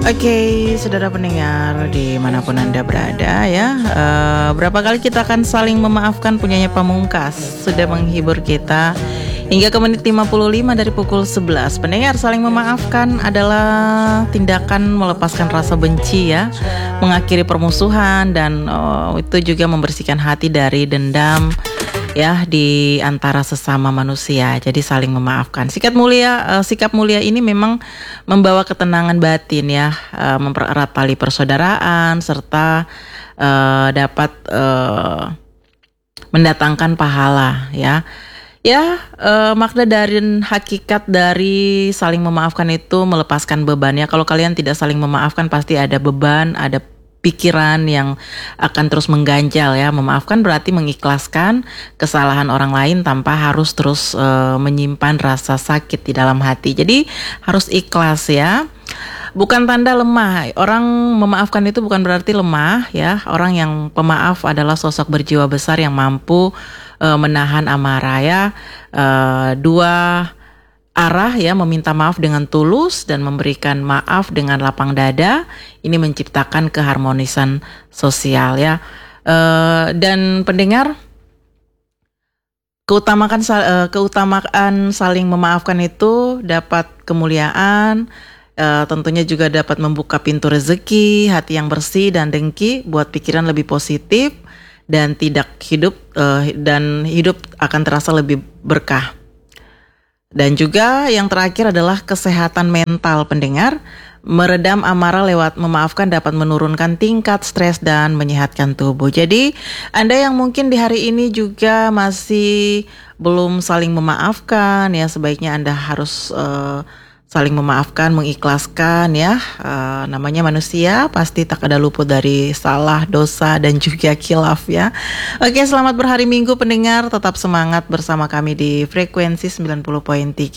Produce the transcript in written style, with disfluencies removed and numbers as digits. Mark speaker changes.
Speaker 1: Oke, saudara pendengar dimanapun Anda berada ya, berapa kali kita akan saling memaafkan punyanya Pamungkas sudah menghibur kita hingga ke menit 55 dari pukul 11. Pendengar, saling memaafkan adalah tindakan melepaskan rasa benci ya, mengakhiri permusuhan dan itu juga membersihkan hati dari dendam ya di antara sesama manusia. Jadi saling memaafkan. Sikap mulia ini memang membawa ketenangan batin ya, mempererat tali persaudaraan serta dapat mendatangkan pahala ya. Makna dan hakikat dari saling memaafkan itu melepaskan bebannya. Kalau kalian tidak saling memaafkan pasti ada beban, ada pikiran yang akan terus mengganjal ya. Memaafkan berarti mengikhlaskan kesalahan orang lain tanpa harus terus menyimpan rasa sakit di dalam hati. Jadi harus ikhlas ya. Bukan tanda lemah. Orang memaafkan itu bukan berarti lemah ya. Orang yang pemaaf adalah sosok berjiwa besar yang mampu menahan amarah ya. Dua arah ya, meminta maaf dengan tulus dan memberikan maaf dengan lapang dada. Ini menciptakan keharmonisan sosial ya. Dan pendengar, keutamaan saling memaafkan itu dapat kemuliaan, tentunya juga dapat membuka pintu rezeki, hati yang bersih dan dengki, buat pikiran lebih positif dan hidup akan terasa lebih berkah. Dan juga yang terakhir adalah kesehatan mental pendengar. Meredam amarah lewat memaafkan dapat menurunkan tingkat stres dan menyehatkan tubuh. Jadi Anda yang mungkin di hari ini juga masih belum saling memaafkan ya, sebaiknya Anda harus saling memaafkan, mengikhlaskan ya. Namanya manusia pasti tak ada luput dari salah, dosa dan juga khilaf ya. Oke, selamat berhari Minggu pendengar, tetap semangat bersama kami di frekuensi 90.3